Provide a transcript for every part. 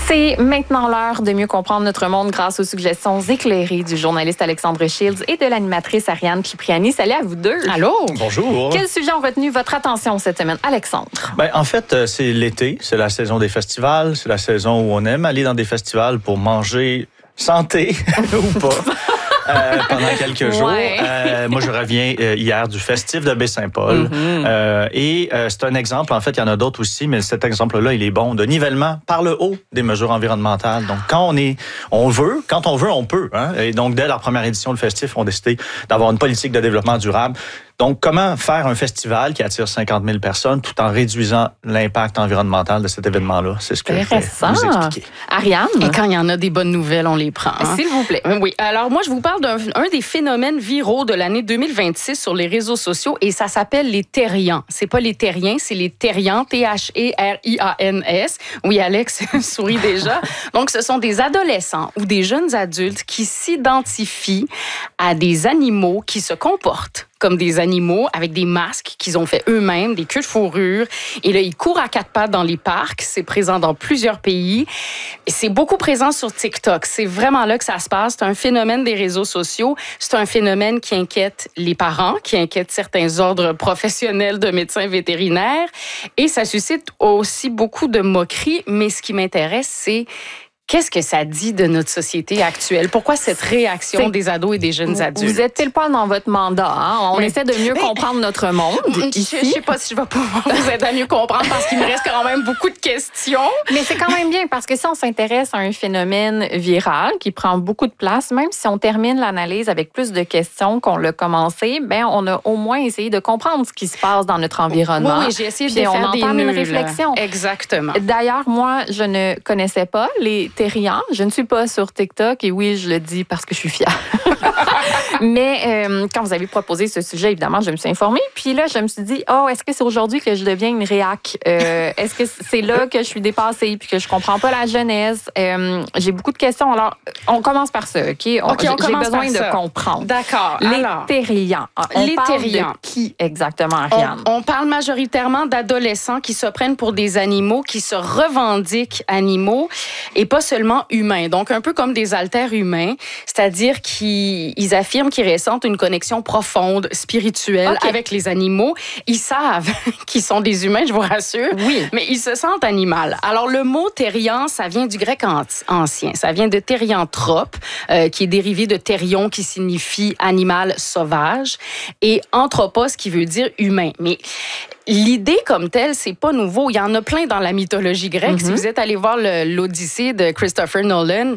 C'est maintenant l'heure de mieux comprendre notre monde grâce aux suggestions éclairées du journaliste Alexandre Shields et de l'animatrice Ariane Cipriani. Salut à vous deux. Allô. Bonjour. Quels sujets ont retenu votre attention cette semaine, Alexandre? En fait, c'est l'été, c'est la saison des festivals, c'est la saison où on aime aller dans des festivals pour manger santé ou pas. Pendant quelques jours. Ouais. Moi, je reviens hier du Festif de Baie-Saint-Paul. Et c'est un exemple, en fait, il y en a d'autres aussi, mais cet exemple-là, il est bon, de nivellement par le haut des mesures environnementales. Donc, quand on veut, on peut. Hein? Et donc, dès leur première édition, le Festif ont décidé d'avoir une politique de développement durable. Donc, comment faire un festival qui attire 50 000 personnes tout en réduisant l'impact environnemental de cet événement-là? C'est ce que je vais vous expliquer. Ariane? Et quand il y en a des bonnes nouvelles, on les prend. Hein? S'il vous plaît. Oui. Alors, moi, je vous parle d'un des phénomènes viraux de l'année 2026 sur les réseaux sociaux et ça s'appelle les terriens. C'est pas les terriens, c'est les terrians, T-H-E-R-I-A-N-S. Oui, Alex sourit déjà. Donc, ce sont des adolescents ou des jeunes adultes qui s'identifient à des animaux qui se comportent comme des animaux avec des masques qu'ils ont fait eux-mêmes, des queues de fourrure. Et là, ils courent à quatre pattes dans les parcs. C'est présent dans plusieurs pays. Et c'est beaucoup présent sur TikTok. C'est vraiment là que ça se passe. C'est un phénomène des réseaux sociaux. C'est un phénomène qui inquiète les parents, qui inquiète certains ordres professionnels de médecins vétérinaires. Et ça suscite aussi beaucoup de moqueries. Mais ce qui m'intéresse, c'est qu'est-ce que ça dit de notre société actuelle? Pourquoi cette réaction des ados et des jeunes adultes? Vous êtes pile poil dans votre mandat. Hein? On essaie de mieux comprendre notre monde. Je ne sais pas si je vais pouvoir vous aider à mieux comprendre parce qu'il me reste quand même beaucoup de questions. Mais c'est quand même bien parce que si on s'intéresse à un phénomène viral qui prend beaucoup de place, même si on termine l'analyse avec plus de questions qu'on l'a commencé, on a au moins essayé de comprendre ce qui se passe dans notre environnement. Oui, j'ai essayé de faire on entame une réflexion. Exactement. D'ailleurs, moi, je ne connaissais pas les terriens. Je ne suis pas sur TikTok et oui, je le dis parce que je suis fière. Mais quand vous avez proposé ce sujet, évidemment, je me suis informée. Puis là, je me suis dit, est-ce que c'est aujourd'hui que je deviens une réac? Est-ce que c'est là que je suis dépassée puis que je comprends pas la jeunesse? J'ai beaucoup de questions. Alors, on commence par ça, OK? J'ai besoin de comprendre. D'accord. Les terriens. On parle terriens. de qui exactement, Ariane? On parle majoritairement d'adolescents qui se prennent pour des animaux, qui se revendiquent animaux et pas seulement humains. Donc, un peu comme des alters humains, c'est-à-dire qu'ils affirment qu'ils ressentent une connexion profonde, spirituelle avec les animaux. Ils savent qu'ils sont des humains, je vous rassure, mais ils se sentent animal. Alors, le mot terrien, ça vient du grec ancien. Ça vient de therianthrope, qui est dérivé de therion, qui signifie animal sauvage, et anthropos, qui veut dire humain. Mais l'idée comme telle, c'est pas nouveau. Il y en a plein dans la mythologie grecque. Si vous êtes allé voir l'Odyssée de Christopher Nolan,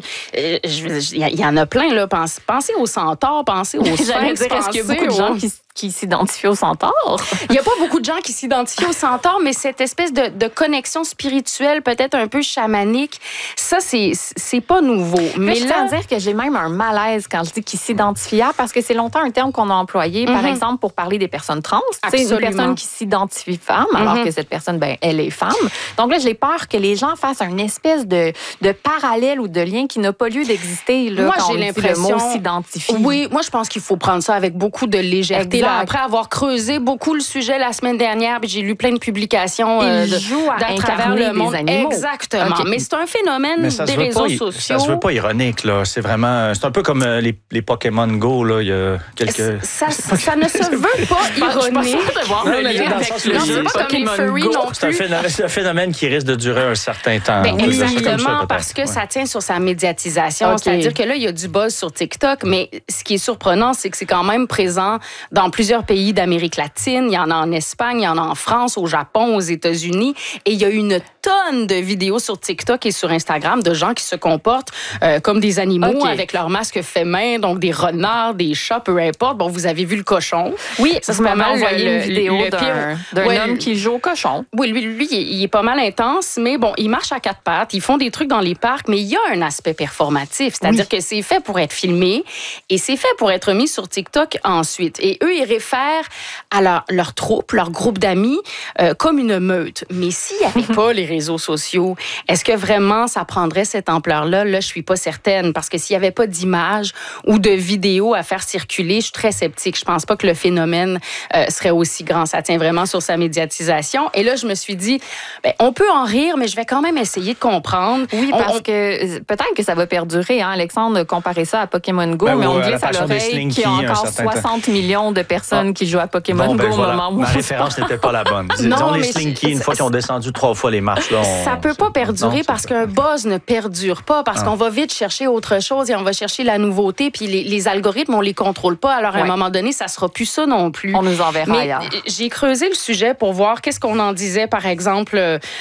il y en a plein. Là. Pensez aux centaures, pensez aux sphinx. J'allais dire, est-ce qu'il y a beaucoup de gens qui s'identifient aux centaures? Il n'y a pas beaucoup de gens qui s'identifient aux centaures, mais cette espèce de connexion spirituelle, peut-être un peu chamanique, ça, c'est pas nouveau. Mais je tiens à dire que j'ai même un malaise quand je dis qu'ils s'identifient, parce que c'est longtemps un terme qu'on a employé, par exemple, pour parler des personnes trans. C'est une personne qui s'identifie femme, alors que cette personne, elle est femme. Donc là, j'ai peur que les gens fassent une espèce de parallèle ou de lien qui n'a pas lieu d'exister. Là, moi, quand j'ai l'impression... le mot s'identifie. Oui, moi, je pense qu'il faut prendre ça avec beaucoup de légèreté. Là, après avoir creusé beaucoup le sujet la semaine dernière, j'ai lu plein de publications à travers le monde. Des animaux. Exactement. Okay. Mais c'est un phénomène des réseaux sociaux. Ça se veut pas ironique, là. C'est vraiment... C'est un peu comme les Pokémon Go, là. Il y a quelques... Ça ne se veut pas ironique. Je de voir le lien avec le jeu Pokémon Go. C'est un phénomène qui risque de durer un certain temps. Exactement, parce que ça tient sur sa médiatisation. C'est-à-dire que là, il y a du buzz sur TikTok, mais ce qui est surprenant, c'est que c'est quand même présent dans plusieurs pays d'Amérique latine. Il y en a en Espagne, il y en a en France, au Japon, aux États-Unis. Et il y a une tonne de vidéos sur TikTok et sur Instagram de gens qui se comportent comme des animaux avec leur masque fait main, donc des renards, des chats, peu importe. Bon, vous avez vu le cochon. Oui, ça c'est pas mal envoyé une vidéo d'un homme qui joue au cochon. Oui, lui, il est pas mal intense, mais bon, il marche à quatre pattes, ils font des trucs dans les parcs, mais il y a un aspect performatif, c'est-à-dire que c'est fait pour être filmé et c'est fait pour être mis sur TikTok ensuite. Et eux, ils ils réfèrent à leur troupe, leur groupe d'amis, comme une meute. Mais s'il n'y avait pas les réseaux sociaux, est-ce que vraiment ça prendrait cette ampleur-là? Là, je suis pas certaine, parce que s'il n'y avait pas d'images ou de vidéos à faire circuler, je suis très sceptique. Je pense pas que le phénomène serait aussi grand. Ça tient vraiment sur sa médiatisation. Et là, je me suis dit, on peut en rire, mais je vais quand même essayer de comprendre. Oui, parce que peut-être que ça va perdurer. Hein? Alexandre comparait ça à Pokémon Go, mais on glisse à l'oreille qu'il y a encore 60 millions de personnes qui jouent à Pokémon Go au moment où... Ma référence n'était pas la bonne. Disons les Slinky, une fois qu'ils ont descendu 3 fois les marches. Là, ça peut pas perdurer parce qu'un buzz ne perdure pas, parce qu'on va vite chercher autre chose et on va chercher la nouveauté, puis les algorithmes, on les contrôle pas. Alors, à un moment donné, ça sera plus ça non plus. On nous enverra ailleurs. J'ai creusé le sujet pour voir qu'est-ce qu'on en disait, par exemple,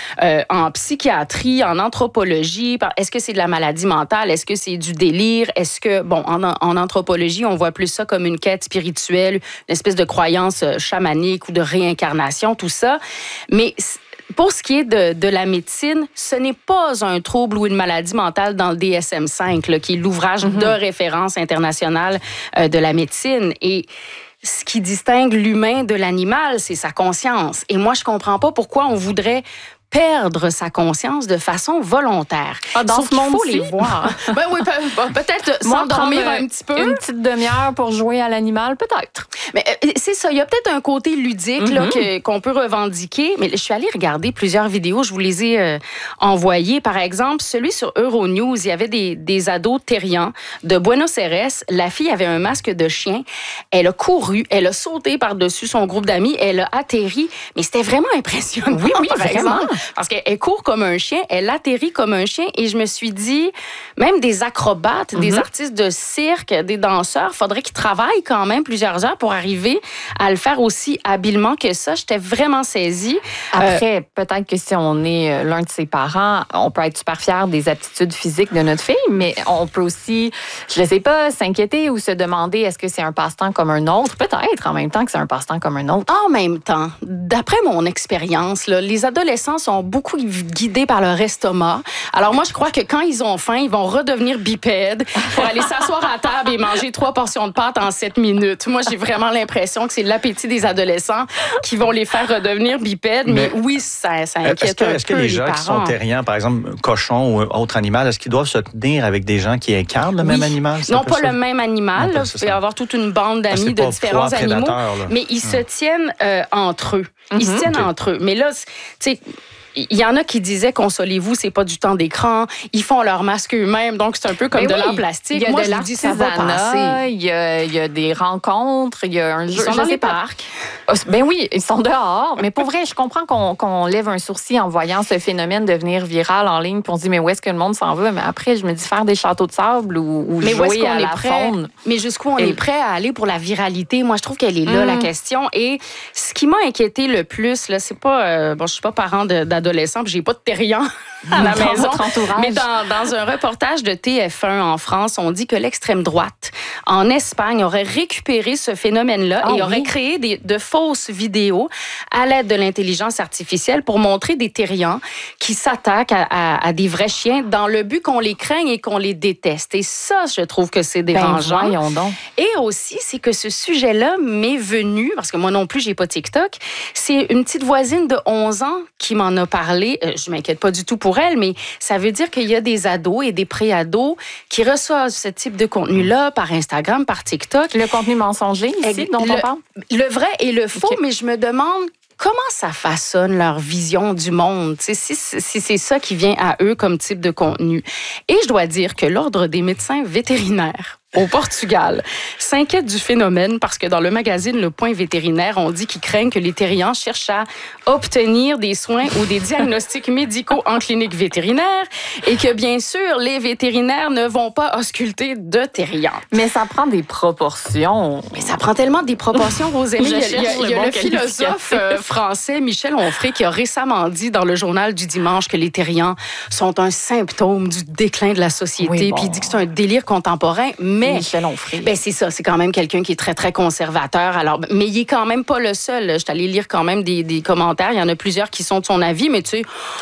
en psychiatrie, en anthropologie. Est-ce que c'est de la maladie mentale? Est-ce que c'est du délire? Est-ce que, en anthropologie, on voit plus ça comme une quête spirituelle, une espèce de croyance chamanique ou de réincarnation, tout ça. Mais pour ce qui est de la médecine, ce n'est pas un trouble ou une maladie mentale dans le DSM-5, là, qui est l'ouvrage de référence internationale de la médecine. Et ce qui distingue l'humain de l'animal, c'est sa conscience. Et moi, je comprends pas pourquoi on voudrait perdre sa conscience de façon volontaire. Dans ce monde, il faut les voir. Oui, peut-être s'endormir un petit peu. Une petite demi-heure pour jouer à l'animal, peut-être. Mais c'est ça, il y a peut-être un côté ludique là, qu'on peut revendiquer. Mais je suis allée regarder plusieurs vidéos, je vous les ai envoyées. Par exemple, celui sur Euronews, il y avait des ados terriens de Buenos Aires. La fille avait un masque de chien. Elle a couru, elle a sauté par-dessus son groupe d'amis, elle a atterri. Mais c'était vraiment impressionnant. Oui, par exemple. Parce qu'elle court comme un chien, elle atterrit comme un chien. Et je me suis dit, même des acrobates, des artistes de cirque, des danseurs, faudrait qu'ils travaillent quand même plusieurs heures pour arriver à le faire aussi habilement que ça. J'étais vraiment saisie. Après, peut-être que si on est l'un de ses parents, on peut être super fier des aptitudes physiques de notre fille, mais on peut aussi, je ne sais pas, s'inquiéter ou se demander est-ce que c'est un passe-temps comme un autre? Peut-être en même temps que c'est un passe-temps comme un autre. En même temps, d'après mon expérience, là, les adolescents sont beaucoup guidés par leur estomac. Alors moi, je crois que quand ils ont faim, ils vont redevenir bipèdes pour aller s'asseoir à table et manger 3 portions de pâtes en 7 minutes. Moi, j'ai vraiment l'impression que c'est l'appétit des adolescents qui vont les faire redevenir bipèdes. Mais oui, ça inquiète un peu. Est-ce que les gens qui sont terriens, par exemple, cochons ou autre animal, est-ce qu'ils doivent se tenir avec des gens qui incarnent le même animal? Non, pas le même animal. Il peut y avoir toute une bande d'amis de différents animaux. Mais ils se tiennent entre eux. Ils se tiennent entre eux. Mais là, tu sais, il y en a qui disaient consolez-vous, c'est pas du temps d'écran. Ils font leur masque eux-mêmes, donc c'est un peu comme de l'art plastique. Moi, je dis ça va passer. Il y a des rencontres, il y a un jeu. Ils sont dans les parcs. Ben oui, ils sont dehors. Mais pour vrai, je comprends qu'on lève un sourcil en voyant ce phénomène devenir viral en ligne. Puis on se dit mais où est-ce que le monde s'en va? Mais après, je me dis faire des châteaux de sable ou jouer à la faune. Mais jusqu'où on est prêt à aller pour la viralité? Moi, je trouve qu'elle est là, la question. Et ce qui m'a inquiété le plus, là, c'est pas... je suis pas parent d'adolescent, puis j'ai pas de terrien à la maison. Mais dans un reportage de TF1 en France, on dit que l'extrême droite en Espagne aurait récupéré ce phénomène-là et aurait créé de fausses vidéos à l'aide de l'intelligence artificielle pour montrer des terriens qui s'attaquent à des vrais chiens dans le but qu'on les craigne et qu'on les déteste. Et ça, je trouve que c'est dérangeant. Et aussi, c'est que ce sujet-là m'est venu, parce que moi non plus, j'ai pas TikTok, c'est une petite voisine de 11 ans qui m'en a parlé. Je m'inquiète pas du tout pour elle, mais ça veut dire qu'il y a des ados et des pré-ados qui reçoivent ce type de contenu-là par Instagram, par TikTok. Le contenu mensonger ici, dont on parle? Le vrai et le faux, mais je me demande comment ça façonne leur vision du monde, si c'est ça qui vient à eux comme type de contenu. Et je dois dire que l'Ordre des médecins vétérinaires au Portugal s'inquiète du phénomène parce que dans le magazine Le Point vétérinaire, on dit qu'ils craignent que les terriens cherchent à obtenir des soins ou des diagnostics médicaux en clinique vétérinaire et que, bien sûr, les vétérinaires ne vont pas ausculter de terriens. Mais ça prend des proportions. Mais ça prend tellement des proportions, Rosélie. Il y a le philosophe français Michel Onfray qui a récemment dit dans le journal du dimanche que les terriens sont un symptôme du déclin de la société. Puis il dit que c'est un délire contemporain. Mais Michel Onfray. Ben c'est ça, c'est quand même quelqu'un qui est très, très conservateur. Alors, mais il est quand même pas le seul. Je suis allée lire quand même des commentaires. Il y en a plusieurs qui sont de son avis, mais tu sais,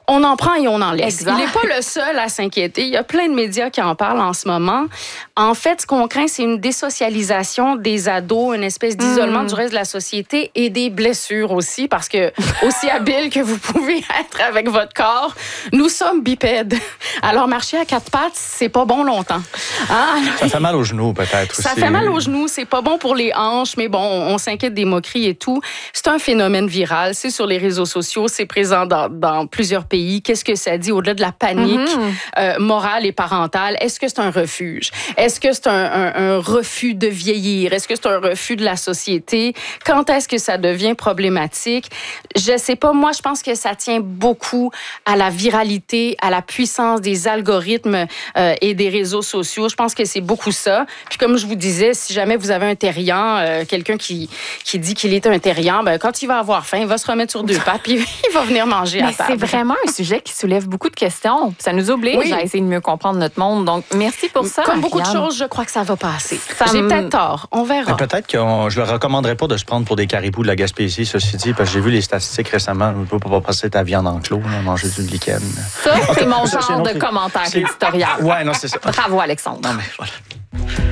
On en prend et on en laisse. Exact. Il n'est pas le seul à s'inquiéter. Il y a plein de médias qui en parlent en ce moment. En fait, ce qu'on craint, c'est une désocialisation des ados, une espèce d'isolement du reste de la société et des blessures aussi, parce que aussi habile que vous pouvez être avec votre corps, nous sommes bipèdes. Alors, marcher à quatre pattes, c'est pas bon longtemps. Hein? Ça fait mal aux genoux, peut-être aussi. Ça fait mal aux genoux, c'est pas bon pour les hanches, mais bon, on s'inquiète des moqueries et tout. C'est un phénomène viral, c'est sur les réseaux sociaux, c'est présent dans plusieurs pays. Qu'est-ce que ça dit au-delà de la panique morale et parentale? Est-ce que c'est un refuge? Est-ce que c'est un refus de vieillir? Est-ce que c'est un refus de la société? Quand est-ce que ça devient problématique? Je sais pas. Moi, je pense que ça tient beaucoup à la viralité, à la puissance des algorithmes et des réseaux sociaux. Je pense que c'est beaucoup ça. Puis comme je vous disais, si jamais vous avez un terrien, quelqu'un qui dit qu'il est un terrien, ben, quand il va avoir faim, il va se remettre sur deux pattes puis il va venir manger à table. C'est vraiment un sujet qui soulève beaucoup de questions. Ça nous oblige à essayer de mieux comprendre notre monde. Donc, merci pour ça. Comme beaucoup de Marianne. choses, je crois que ça va passer. J'ai peut-être tort. On verra. Peut-être que je ne le recommanderais pas de se prendre pour des caribous de la Gaspésie, ceci dit, parce que j'ai vu les statistiques récemment. On ne peut pas passer ta viande en clos, manger du lichen. Ça, c'est mon genre de commentaire éditorial. Ouais, non, c'est ça. Bravo, Alexandre. Non, mais voilà.